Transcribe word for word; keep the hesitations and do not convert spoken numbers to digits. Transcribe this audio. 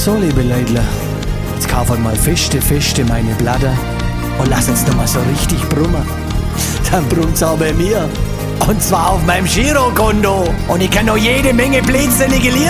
So, liebe Leutler, jetzt kaufen mal feste, feste meine Blatter und lass uns noch mal so richtig brummen. Dann brummt's auch bei mir. Und zwar auf meinem Girokonto. Und ich kann noch jede Menge blödsinnige Lieder